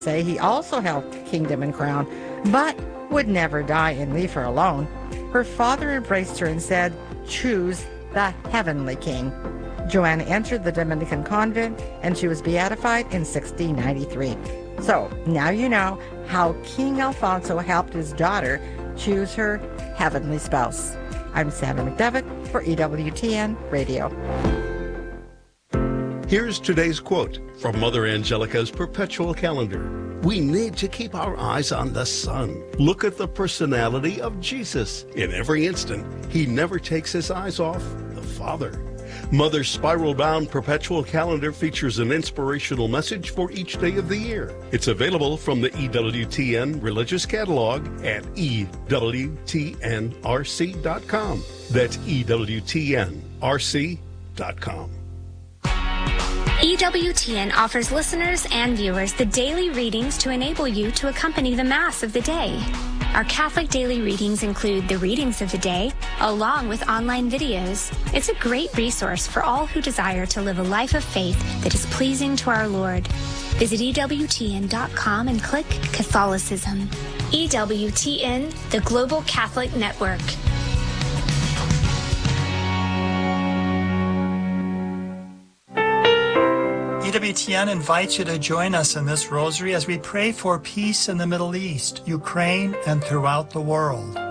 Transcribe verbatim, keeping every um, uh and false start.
say he also held kingdom and crown, but would never die and leave her alone. Her father embraced her and said, "Choose the heavenly king." Joanna entered the Dominican convent, and she was beatified in sixteen ninety-three. So now you know how King Alfonso helped his daughter choose her heavenly spouse. I'm Sandra McDevitt for E W T N Radio. Here's today's quote from Mother Angelica's Perpetual Calendar. We need to keep our eyes on the sun. Look at the personality of Jesus. In every instant, he never takes his eyes off the Father. Mother's spiral-bound Perpetual Calendar features an inspirational message for each day of the year. It's available from the E W T N Religious Catalog at E W T N R C dot com. That's E W T N R C dot com. E W T N offers listeners and viewers the daily readings to enable you to accompany the Mass of the day. Our Catholic daily readings include the readings of the day, along with online videos. It's a great resource for all who desire to live a life of faith that is pleasing to our Lord. Visit E W T N dot com and click Catholicism. E W T N, the Global Catholic Network. E W T N invites you to join us in this rosary as we pray for peace in the Middle East, Ukraine, and throughout the world.